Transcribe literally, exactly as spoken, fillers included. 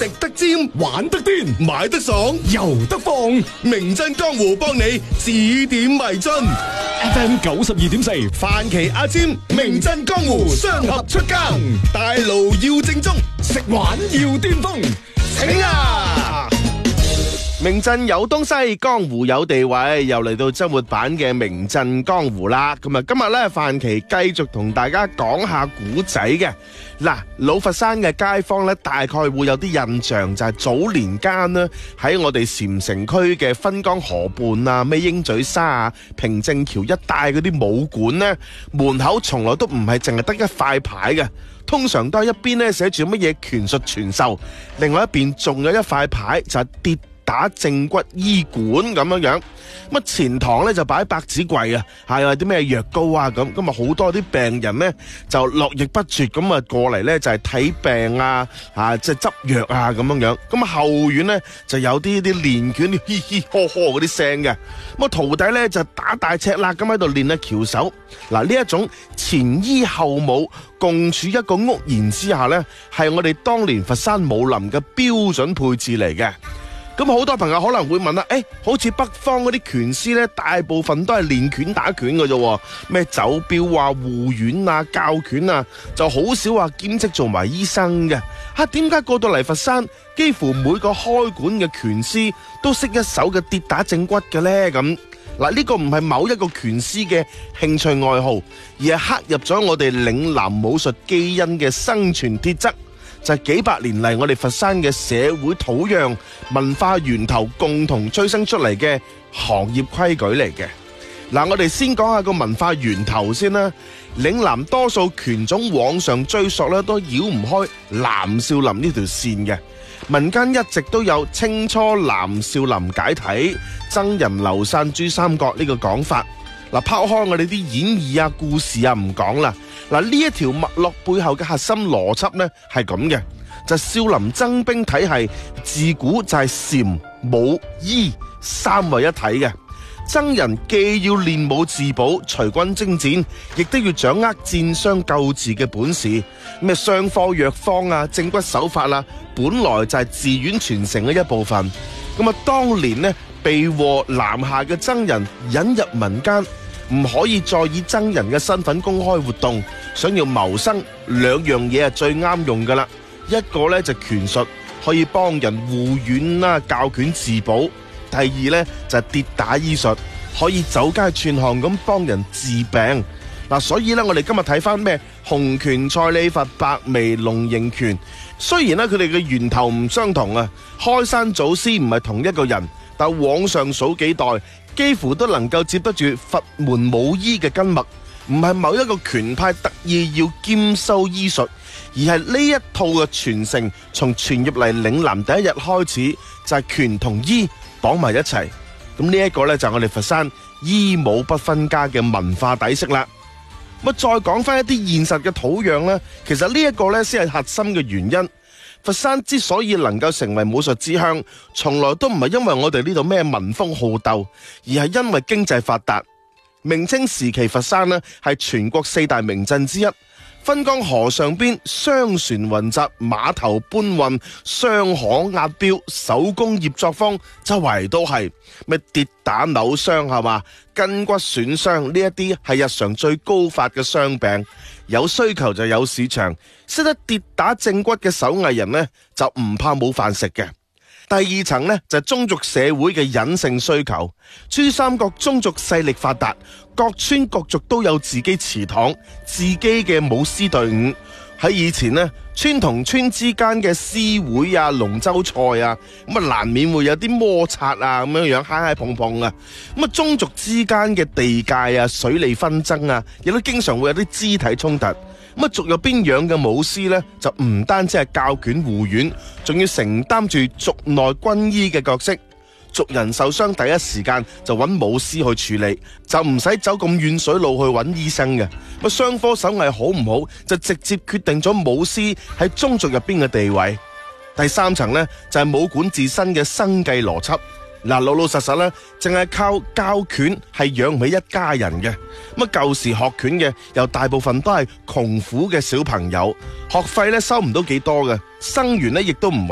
食得尖，玩得癲，買得爽，遊得放。名震江湖幫你指點迷津。F M 九十二點四，范奇阿尖，名震江湖，雙俠出更，大路要正宗，食玩要巔峰，請啊！ 名震有東西，江湖有地位，又嚟到周末版嘅名震江湖啦。咁啊，今日咧范奇繼續同大家講下古仔嘅。嗱，老佛山嘅街坊咧，大概會有啲印象，就係早年間呢，喺我哋禪城區嘅汾江河畔啊、咩鷹嘴沙啊、平正橋一帶嗰啲武館呢，門口從來都唔係淨係得一塊牌嘅，通常都係一邊咧寫住乜嘢拳術傳授，另外一邊仲有一塊牌就係跌打正骨醫館咁樣樣，咁啊前堂咧就擺百子櫃啊，係有啲咩藥膏啊咁，咁啊好多啲病人咧就絡繹不絕咁啊過嚟咧就係睇病啊，啊即係執藥啊咁樣樣，咁啊後院咧就有啲啲練拳啲嘻嘻呵呵嗰啲聲嘅，咁啊徒弟咧就打大赤肋咁喺度練啊翹手，嗱呢一種前醫後武共處一個屋檐之下咧，係我哋當年佛山武林嘅標準配置嚟嘅。咁好多朋友可能會問啦，誒、欸，好似北方嗰啲拳師咧，大部分都係練拳打拳嘅啫，咩走標啊、護院啊、教拳啊，就好少話兼職做埋醫生嘅。吓、啊，點解過到嚟佛山，幾乎每個開館嘅拳師都識一手嘅跌打正骨嘅呢？咁嗱，呢個唔係某一個拳師嘅興趣愛好，而係刻入咗我哋嶺南武術基因嘅生存鐵則。就係幾百年嚟，我哋佛山嘅社會土壤、文化源頭共同催生出嚟嘅行業規矩嚟嘅。嗱，我哋先講下個文化源頭先啦。嶺南多數拳種往上追溯咧，都繞唔開南少林呢條線嘅。民間一直都有清初南少林解體、僧人流散珠三角呢個講法。嗱，拋開我哋啲演義啊、故事啊唔講啦。嗱，呢一條脈絡背後嘅核心邏輯呢係咁嘅，就係、少林僧兵體系自古就係禪武醫三位一體嘅。僧人既要練武自保、隨軍征戰，亦都要掌握戰傷救治嘅本事。咩傷科藥方啊、正骨手法啊，本來就係寺院傳承嘅一部分。咁啊，當年呢被獲南下嘅僧人引入民間，唔可以再以僧人嘅身份公開活動，想要謀生，兩樣嘢係最啱用噶啦。一個咧就拳術，可以幫人護院啦、教拳自保；第二咧就係跌打醫術，可以走街串巷咁幫人治病。嗱，所以咧我哋今日睇翻咩洪拳、蔡李佛、白眉、龍形拳，雖然咧佢哋嘅源頭唔相同啊，開山祖師唔係同一個人，但往上數幾代，幾乎都能夠接得住佛門武醫嘅根脈，唔係某一個拳派特意要兼修醫術，而係呢一套嘅傳承，從傳入嚟嶺南第一日開始，就係拳同醫綁埋一齊。咁呢一個呢，就係我哋佛山醫武不分家嘅文化底色啦。咁再講翻一啲現實嘅土壤呢，其實呢一個呢，先係核心嘅原因。佛山之所以能夠成為武術之鄉，從來都唔係因為我哋呢度咩民風好鬥，而係因為經濟發達。明清時期佛山呢係全國四大名鎮之一，汾江河上邊商船雲集，碼頭搬運，商行押標，手工業作坊周圍都係，咩跌打扭傷係嘛，筋骨損傷呢一啲係日常最高發嘅傷病。有需求就有市場，識得跌打正骨嘅手藝人呢，就唔怕冇飯食嘅。第二層呢，就係宗族社會嘅隱性需求，珠三角宗族勢力發達，各村各族都有自己祠堂、自己嘅舞獅隊伍。喺以前呢，村同村之間嘅獅會啊、龍舟賽啊，咁啊難免會有啲摩擦啊，咁樣樣揩揩碰碰啊。咁啊宗族之間嘅地界啊、水利紛爭啊，亦都經常會有啲肢體衝突。咁啊族入邊養嘅武師呢，就唔單止係教拳護院，仲要承擔住族內軍醫嘅角色。族人受傷第一時間就揾武師去處理，就唔使走咁遠水路去揾醫生嘅。咁雙科手藝好唔好，就直接決定咗武師喺宗族入邊嘅地位。第三層呢，就係武館自身嘅生計邏輯。嗱，老老實實咧，淨係靠教拳係養唔起一家人嘅。咁啊，舊時學拳嘅又大部分都係窮苦嘅小朋友，學費咧收唔到幾多嘅，生源咧亦都唔